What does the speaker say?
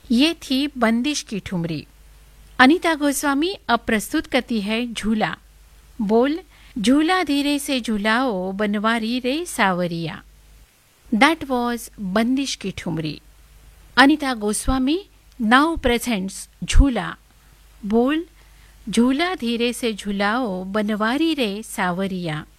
ये थी बंदिश की ठुमरी। अनीता गोस्वामी अब प्रस्तुत करती है झूला। बोल, झूला धीरे से झूलाओ बनवारी रे सावरिया। दैट वॉज बंदिश की ठुमरी। अनीता गोस्वामी नाउ प्रेजेंट्स झूला। बोल, झूला धीरे से झूलाओ बनवारी रे सावरिया।